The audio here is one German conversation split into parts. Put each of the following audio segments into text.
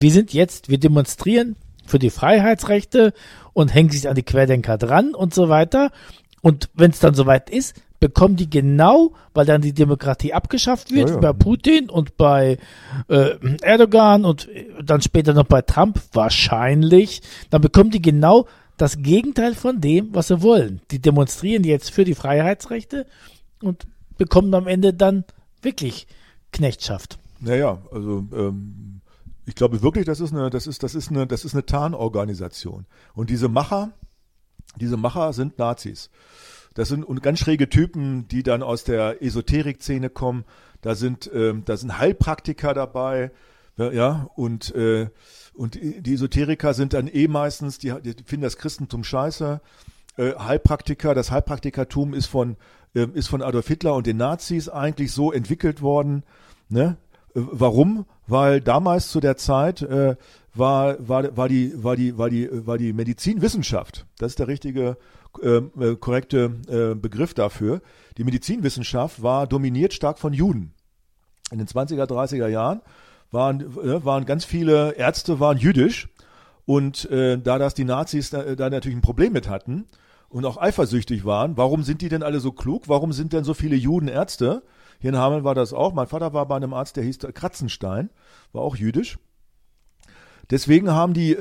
Wir demonstrieren für die Freiheitsrechte und hängen sich an die Querdenker dran und so weiter. Und wenn es dann soweit ist, bekommen die genau, weil dann die Demokratie abgeschafft wird, bei Putin und bei Erdogan und dann später noch bei Trump wahrscheinlich, dann bekommen die genau das Gegenteil von dem, was sie wollen. Die demonstrieren jetzt für die Freiheitsrechte und bekommen am Ende dann wirklich Knechtschaft. Naja, also ich glaube wirklich, das ist eine Tarnorganisation. Und diese Macher sind Nazis. Das sind ganz schräge Typen, die dann aus der Esoterik-Szene kommen. Da sind Heilpraktiker dabei, ja, und die Esoteriker sind dann meistens, die finden das Christentum scheiße. Das Heilpraktikertum ist von Adolf Hitler und den Nazis eigentlich so entwickelt worden, ne? Warum? Weil damals zu der Zeit war die Medizinwissenschaft, das ist der richtige korrekte Begriff dafür. Die Medizinwissenschaft war dominiert stark von Juden. In den 20er, 30er Jahren waren ganz viele Ärzte waren jüdisch und da das die Nazis da natürlich ein Problem mit hatten und auch eifersüchtig waren, warum sind die denn alle so klug? Warum sind denn so viele Juden Ärzte? Hier in Hameln war das auch. Mein Vater war bei einem Arzt, der hieß Kratzenstein, war auch jüdisch. Deswegen haben die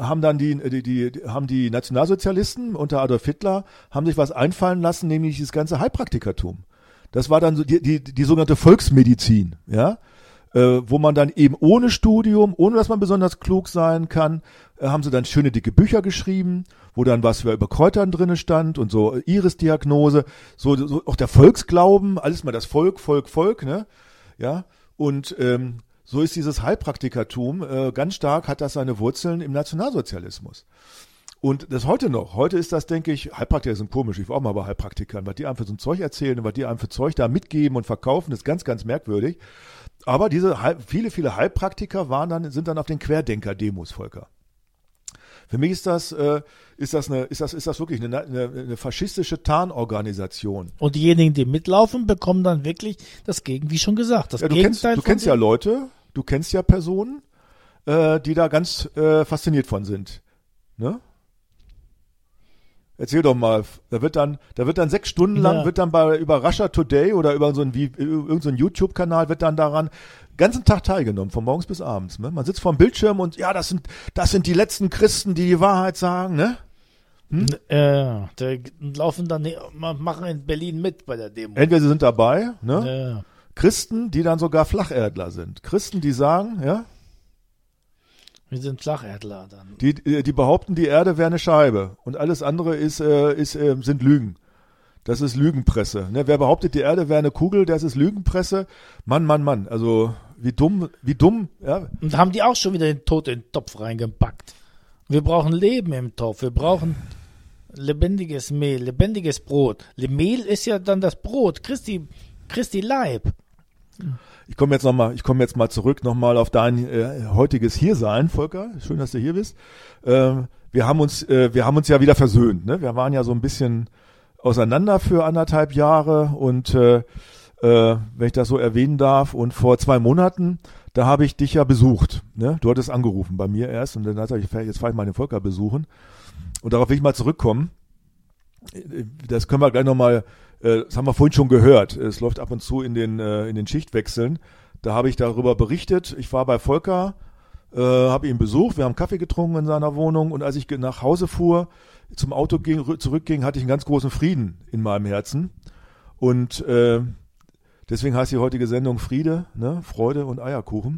Nationalsozialisten unter Adolf Hitler haben sich was einfallen lassen, nämlich das ganze Heilpraktikertum. Das war dann so die sogenannte Volksmedizin, ja, wo man dann eben ohne Studium, ohne dass man besonders klug sein kann, haben sie dann schöne dicke Bücher geschrieben, wo dann was über Kräutern drinne stand und so Iris-Diagnose, so auch der Volksglauben, alles mal das Volk, ne, ja, und so ist dieses Heilpraktikertum ganz stark, hat das seine Wurzeln im Nationalsozialismus. Und das heute noch. Heute ist das, denke ich, Heilpraktiker sind komisch. Ich war auch mal bei Heilpraktikern. Was die einem für so ein Zeug erzählen und was die einem für Zeug da mitgeben und verkaufen, ist ganz, ganz merkwürdig. Aber diese viele Heilpraktiker sind dann auf den Querdenker-Demos, Volker. Für mich ist das wirklich eine faschistische Tarnorganisation. Und diejenigen, die mitlaufen, bekommen dann wirklich das wie schon gesagt, das Gegenteil. Du kennst ja Leute, du kennst ja Personen, die da ganz fasziniert von sind. Ne? Erzähl doch mal, da wird dann 6 Stunden lang, wird dann über Russia Today oder über irgendeinen so YouTube-Kanal wird dann daran ganzen Tag teilgenommen, von morgens bis abends. Ne? Man sitzt vor dem Bildschirm und ja, das sind die letzten Christen, die Wahrheit sagen, ne? Laufen dann, machen in Berlin mit bei der Demo. Entweder sie sind dabei, ne? Christen, die dann sogar Flacherdler sind. Christen, die sagen, ja? Wir sind Flacherdler dann. Die behaupten, die Erde wäre eine Scheibe und alles andere sind Lügen. Das ist Lügenpresse. Ne? Wer behauptet, die Erde wäre eine Kugel, das ist Lügenpresse. Mann. Also wie dumm, ja. Und da haben die auch schon wieder den Tod in den Topf reingepackt. Wir brauchen Leben im Topf. Wir brauchen lebendiges Mehl, lebendiges Brot. Mehl ist ja dann das Brot, Christi Leib. Ich komme jetzt mal zurück nochmal auf dein heutiges Hiersein, Volker. Schön, dass du hier bist. Wir haben uns ja wieder versöhnt. Ne? Wir waren ja so ein bisschen auseinander für 1,5 Jahre und wenn ich das so erwähnen darf, und vor 2 Monaten, da habe ich dich ja besucht. Ne? Du hattest angerufen bei mir erst und dann dachte ich, jetzt fahre ich mal den Volker besuchen. Und darauf will ich mal zurückkommen. Das können wir gleich nochmal, das haben wir vorhin schon gehört. Es läuft ab und zu in den Schichtwechseln. Da habe ich darüber berichtet. Ich war bei Volker, habe ihn besucht. Wir haben Kaffee getrunken in seiner Wohnung. Und als ich nach Hause fuhr, zum Auto zurückging, hatte ich einen ganz großen Frieden in meinem Herzen. Und deswegen heißt die heutige Sendung Friede, ne? Freude und Eierkuchen.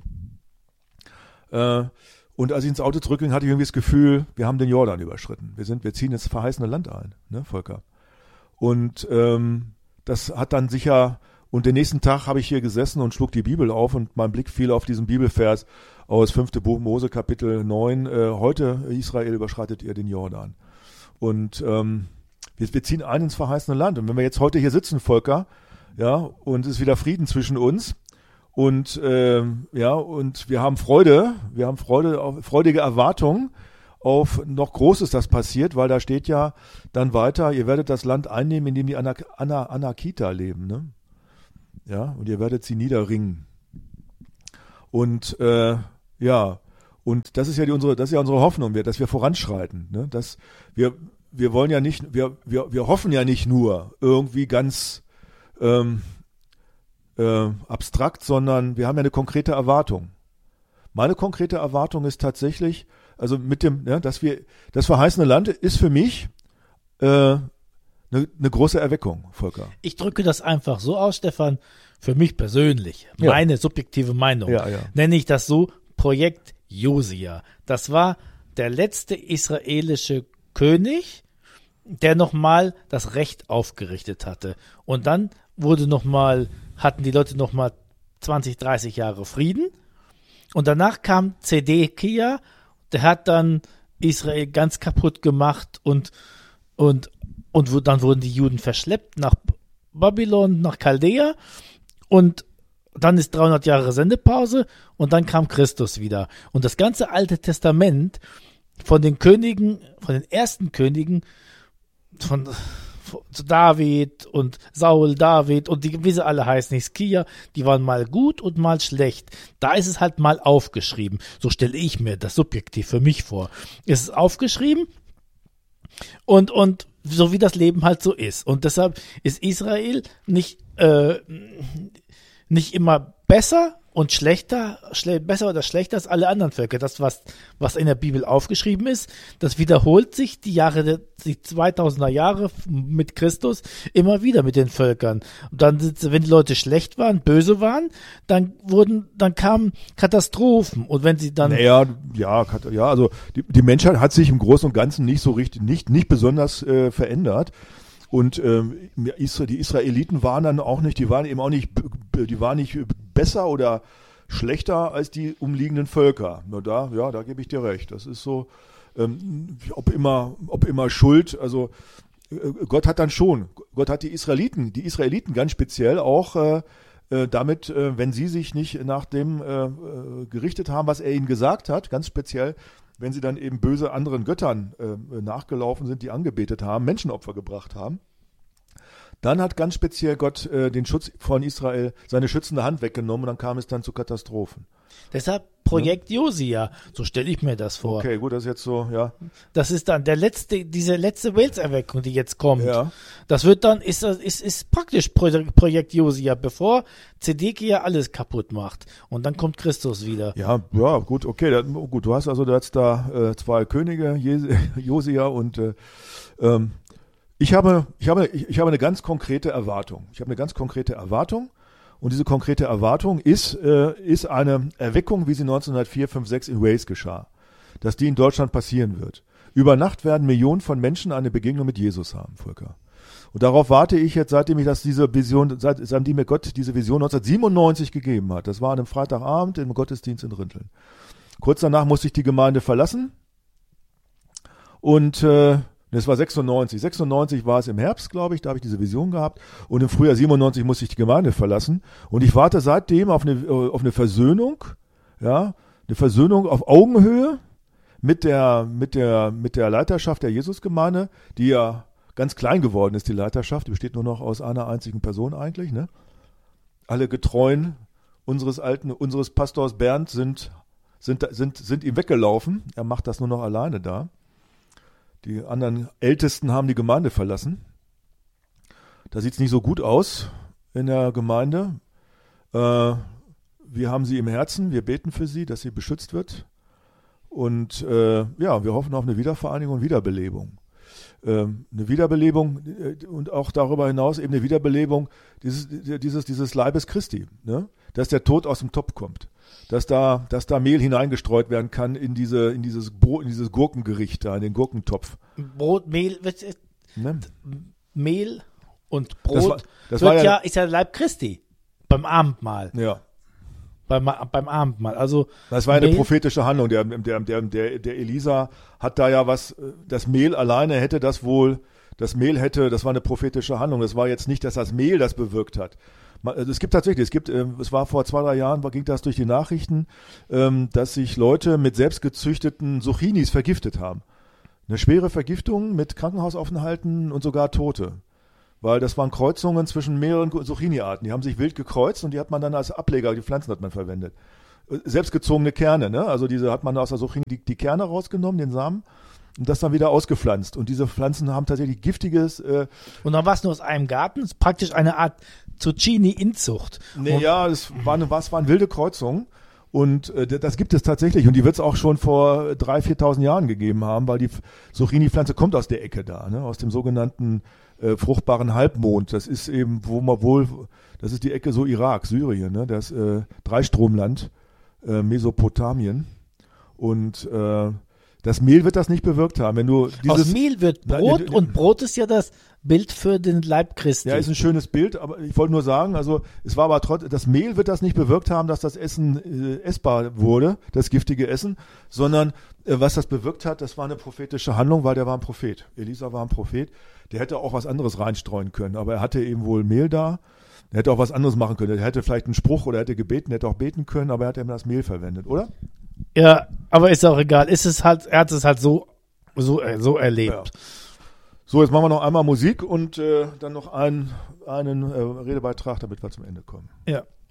Und als ich ins Auto zurückging, hatte ich irgendwie das Gefühl, wir haben den Jordan überschritten. Wir ziehen ins verheißene Land ein, ne, Volker? Und das hat dann sicher, und den nächsten Tag habe ich hier gesessen und schlug die Bibel auf und mein Blick fiel auf diesen Bibelvers aus 5. Buch Mose, Kapitel 9. Heute, Israel, überschreitet ihr den Jordan. Und wir ziehen ein ins verheißene Land. Und wenn wir jetzt heute hier sitzen, Volker, ja, und es ist wieder Frieden zwischen uns, und und wir haben freudige Erwartungen auf noch Großes, das passiert, weil da steht ja dann weiter, ihr werdet das Land einnehmen, in dem die Anakita leben, ne? Ja, und ihr werdet sie niederringen. Und Und das ist ja unsere Hoffnung, dass wir voranschreiten. Ne? Dass wir wollen ja nicht, wir hoffen ja nicht nur irgendwie ganz abstrakt, sondern wir haben ja eine konkrete Erwartung. Meine konkrete Erwartung ist tatsächlich, also das verheißene Land ist für mich eine große Erweckung, Volker. Ich drücke das einfach so aus, Stefan, für mich persönlich, meine subjektive Meinung, nenne ich das so, Projekt Josia. Das war der letzte israelische König, der nochmal das Recht aufgerichtet hatte. Und dann hatten die Leute nochmal 20, 30 Jahre Frieden. Und danach kam Zedekia, der hat dann Israel ganz kaputt gemacht und dann wurden die Juden verschleppt nach Babylon, nach Chaldea, und dann ist 300 Jahre Sendepause und dann kam Christus wieder. Und das ganze Alte Testament von den Königen, von den ersten Königen, von David und Saul, David und wie sie alle heißen, Hiskia, die waren mal gut und mal schlecht. Da ist es halt mal aufgeschrieben. So stelle ich mir das subjektiv für mich vor. Es ist aufgeschrieben und so wie das Leben halt so ist. Und deshalb ist Israel nicht immer besser und schlechter, besser oder schlechter als alle anderen Völker. Das, was in der Bibel aufgeschrieben ist, das wiederholt sich die 2000er Jahre mit Christus immer wieder mit den Völkern. Und dann, wenn die Leute schlecht waren, böse waren, dann kamen Katastrophen. Und wenn sie dann... Also die Menschheit hat sich im Großen und Ganzen nicht so richtig, nicht besonders verändert. Und die Israeliten waren dann auch nicht, die waren nicht besser oder schlechter als die umliegenden Völker. Nur da gebe ich dir recht. Das ist so, ob immer Schuld, also Gott hat die Israeliten ganz speziell auch damit, wenn sie sich nicht nach dem gerichtet haben, was er ihnen gesagt hat, ganz speziell, wenn sie dann eben böse anderen Göttern nachgelaufen sind, die angebetet haben, Menschenopfer gebracht haben, dann hat ganz speziell Gott den Schutz von Israel, seine schützende Hand weggenommen, und dann kam es dann zu Katastrophen. Deshalb Projekt Josia, so stelle ich mir das vor. Okay, gut, das ist jetzt so, ja. Das ist dann diese letzte Weltserweckung, die jetzt kommt. Ja. Das wird dann, ist praktisch Projekt Josia, bevor Zedekia alles kaputt macht. Und dann kommt Christus wieder. Ja, gut, okay, gut, du hast da zwei Könige, Josia und ich habe eine ganz konkrete Erwartung. Und diese konkrete Erwartung ist eine Erweckung, wie sie 1904, 5, 6 in Wales geschah. Dass die in Deutschland passieren wird. Über Nacht werden Millionen von Menschen eine Begegnung mit Jesus haben, Volker. Und darauf warte ich jetzt, seitdem mir Gott diese Vision 1997 gegeben hat. Das war an einem Freitagabend im Gottesdienst in Rinteln. Kurz danach musste ich die Gemeinde verlassen. Und das war 96. 96 war es im Herbst, glaube ich, da habe ich diese Vision gehabt. Und im Frühjahr 97 musste ich die Gemeinde verlassen. Und ich warte seitdem auf eine Versöhnung, ja, eine Versöhnung auf Augenhöhe mit der Leiterschaft der Jesusgemeinde, die ja ganz klein geworden ist, die Leiterschaft. Die besteht nur noch aus einer einzigen Person eigentlich, ne? Alle Getreuen unseres Pastors Bernd sind ihm weggelaufen. Er macht das nur noch alleine da. Die anderen Ältesten haben die Gemeinde verlassen. Da sieht es nicht so gut aus in der Gemeinde. Wir haben sie im Herzen, wir beten für sie, dass sie beschützt wird. Und wir hoffen auf eine Wiedervereinigung und Wiederbelebung. Eine Wiederbelebung und auch darüber hinaus eben eine Wiederbelebung dieses Leibes Christi, ne? Dass der Tod aus dem Topf kommt. Dass da Mehl hineingestreut werden kann in dieses Gurkengericht da, in den Gurkentopf. Brot, Mehl, Ne? Mehl und Brot ist ja der Leib Christi beim Abendmahl. Ja. Beim Abendmahl. Also das war eine prophetische Handlung. Der Elisa hat da ja was, das Mehl alleine das war eine prophetische Handlung. Das war jetzt nicht, dass das Mehl das bewirkt hat. Es war vor 2-3 Jahren, ging das durch die Nachrichten, dass sich Leute mit selbstgezüchteten Zucchinis vergiftet haben. Eine schwere Vergiftung mit Krankenhausaufenthalten und sogar Tote. Weil das waren Kreuzungen zwischen mehreren Zucchini-Arten. Die haben sich wild gekreuzt und die hat man dann als Ableger, die Pflanzen hat man verwendet. selbstgezogene Kerne, ne? Also diese hat man aus der Zucchini die Kerne rausgenommen, den Samen, und das dann wieder ausgepflanzt. Und diese Pflanzen haben tatsächlich giftiges. Und dann war es nur aus einem Garten, ist praktisch eine Art Zucchini-Inzucht. Ja, es waren wilde Kreuzungen. Und das gibt es tatsächlich. Und die wird es auch schon vor 3.000, 4.000 Jahren gegeben haben, weil die Zucchini-Pflanze kommt aus der Ecke da, ne? Aus dem sogenannten fruchtbaren Halbmond. Das ist eben, das ist die Ecke so Irak, Syrien, ne? Das Dreistromland, Mesopotamien. Und das Mehl wird das nicht bewirkt haben. Wenn du Aus Mehl wird Brot, und Brot ist ja das Bild für den Leib Christi. Ja, ist ein schönes Bild, aber ich wollte nur sagen, also es war aber trotzdem, das Mehl wird das nicht bewirkt haben, dass das Essen essbar wurde, das giftige Essen, sondern was das bewirkt hat, das war eine prophetische Handlung, weil der war ein Prophet. Elisa war ein Prophet, der hätte auch was anderes reinstreuen können, aber er hatte eben wohl Mehl da, er hätte auch was anderes machen können, er hätte vielleicht einen Spruch oder er hätte gebeten, er hätte auch beten können, aber er hat eben das Mehl verwendet, oder? Ja, aber ist auch egal, er hat es halt so erlebt. Ja. So, jetzt machen wir noch einmal Musik und dann noch einen Redebeitrag, damit wir zum Ende kommen. Ja.